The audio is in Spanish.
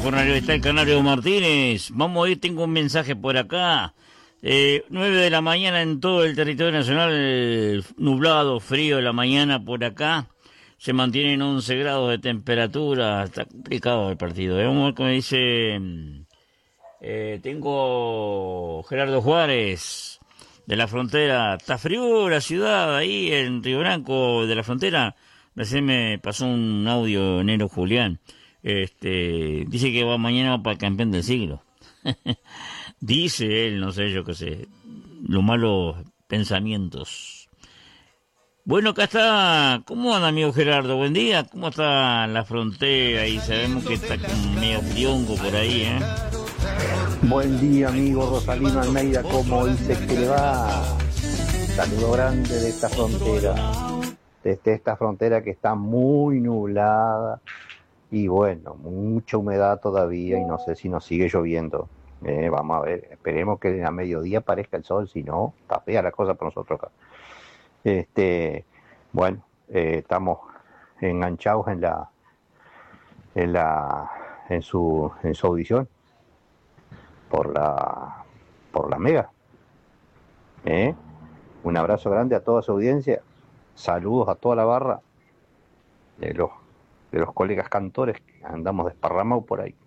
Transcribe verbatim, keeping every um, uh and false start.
jornalero está el Canario Martínez. Vamos a ir, tengo un mensaje por acá. Eh, nueve de la mañana en todo el territorio nacional, eh, nublado, frío de la mañana por acá. Se mantienen once grados de temperatura. Está complicado el partido. ¿eh? Vamos a ver cómo dice. Eh, tengo Gerardo Juárez de la Frontera. Está frío la ciudad ahí en Río Branco de la Frontera. Recién me pasó un audio enero Julián. Este, dice que va mañana va para el campeón del siglo. Dice él, no sé, yo qué sé, los malos pensamientos. Bueno, acá está. ¿Cómo anda, amigo Gerardo? Buen día. ¿Cómo está la frontera? Y sabemos que está con medio friongo por ahí, ¿eh? Buen día, amigo Rosalino Almeida. ¿Cómo dice que le va? Saludo grande de esta frontera. Desde esta frontera que está muy nublada. Y bueno, mucha humedad todavía y no sé si nos sigue lloviendo. Eh, vamos a ver, esperemos que a mediodía aparezca el sol, si no, está fea la cosa para nosotros acá. Este, bueno, eh, estamos enganchados en la, en la, en su, en su audición por la, por la Mega. Eh, un abrazo grande a toda su audiencia, saludos a toda la barra de los de los colegas cantores que andamos desparramados por ahí.